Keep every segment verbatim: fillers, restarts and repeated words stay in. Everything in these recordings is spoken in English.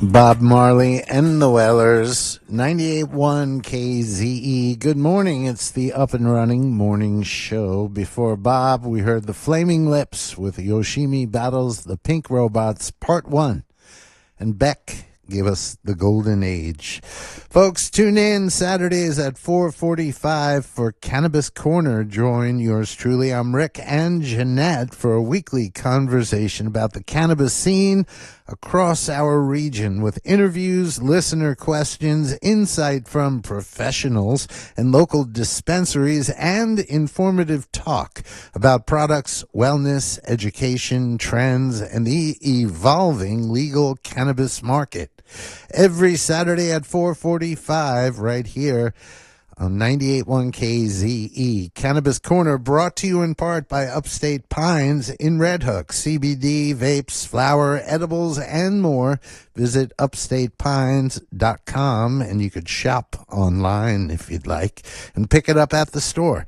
Bob Marley and the Wellers, ninety-eight point one K Z E. Good morning. It's the Up and Running Morning Show. Before Bob, we heard the Flaming Lips with Yoshimi Battles the Pink Robots, Part one. And Beck gave us the Golden Age. Folks, tune in Saturdays at four forty-five for Cannabis Corner. Join yours truly. I'm Rick and Jeanette for a weekly conversation about the cannabis scene across our region with interviews, listener questions, insight from professionals and local dispensaries, and informative talk about products, wellness, education, trends, and the evolving legal cannabis market. Every Saturday at four forty-five right here on ninety-eight point one K Z E. Cannabis Corner brought to you in part by Upstate Pines in Red Hook. C B D, vapes, flower, edibles, and more. Visit upstate pines dot com and you could shop online if you'd like and pick it up at the store.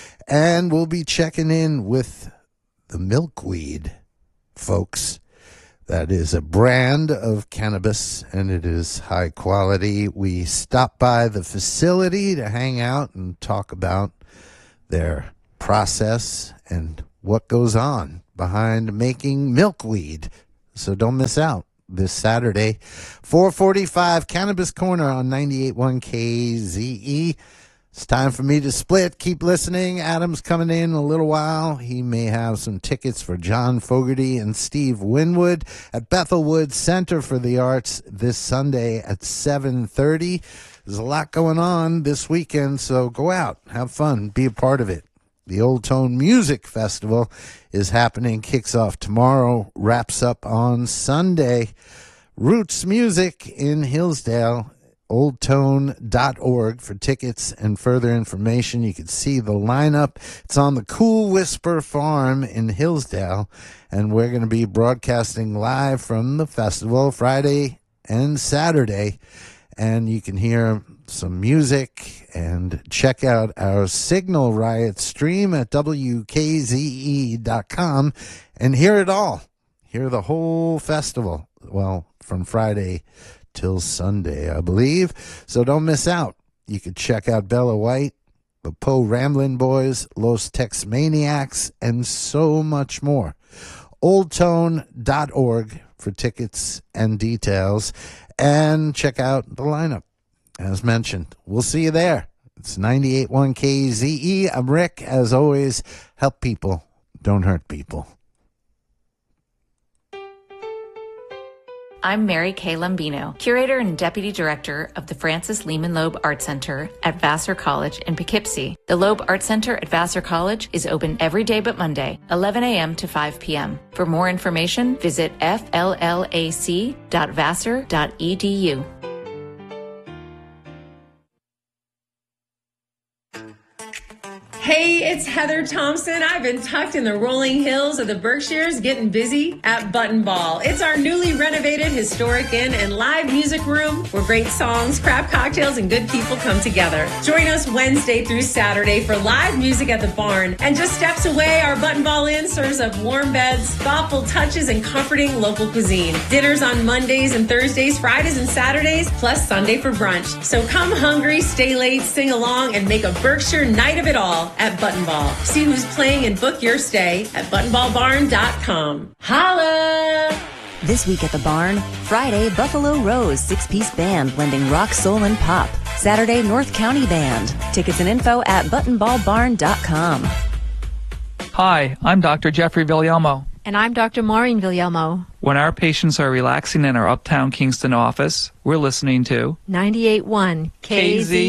And we'll be checking in with the milkweed, folks. That is a brand of cannabis, and it is high quality. We stopped by the facility to hang out and talk about their process and what goes on behind making milkweed. So don't miss out this Saturday, four forty-five, Cannabis Corner on ninety-eight point one K Z E. It's time for me to split. Keep listening. Adam's coming in a little while. He may have some tickets for John Fogerty and Steve Winwood at Bethelwood Center for the Arts this Sunday at seven thirty. There's a lot going on this weekend, so go out, have fun, be a part of it. The Old Tone Music Festival is happening, kicks off tomorrow, wraps up on Sunday. Roots Music in Hillsdale, old tone dot org for tickets and further information. You can see the lineup. It's on the Cool Whisper Farm in Hillsdale, and we're going to be broadcasting live from the festival Friday and Saturday, and you can hear some music and check out our Signal Riot stream at W K Z E dot com and hear it all. Hear the whole festival, well, from Friday till Sunday, I believe. So don't miss out. You can check out Bella White, the Poe Ramblin' Boys, Los Tex Maniacs, and so much more. old tone dot org for tickets and details. And check out the lineup. As mentioned, we'll see you there. It's ninety-eight point one K Z E. I'm Rick. As always, help people, don't hurt people. I'm Mary Kay Lambino, Curator and Deputy Director of the Francis Lehman Loeb Art Center at Vassar College in Poughkeepsie. The Loeb Art Center at Vassar College is open every day but Monday, eleven a.m. to five p.m. For more information, visit f l l a c dot vassar dot e d u. Hey, it's Heather Thompson. I've been tucked in the rolling hills of the Berkshires getting busy at Button Ball. It's our newly renovated historic inn and live music room where great songs, craft cocktails, and good people come together. Join us Wednesday through Saturday for live music at the barn. And just steps away, our Button Ball Inn serves up warm beds, thoughtful touches, and comforting local cuisine. Dinners on Mondays and Thursdays, Fridays and Saturdays, plus Sunday for brunch. So come hungry, stay late, sing along, and make a Berkshire night of it all at Button Ball. See who's playing and book your stay at button ball barn dot com. Holla! This week at the Barn, Friday, Buffalo Rose six-piece band blending rock, soul, and pop. Saturday, North County Band. Tickets and info at button ball barn dot com. Hi, I'm Doctor Jeffrey Villalmo. And I'm Doctor Maureen Villalmo. When our patients are relaxing in our Uptown Kingston office, we're listening to ninety-eight point one K Z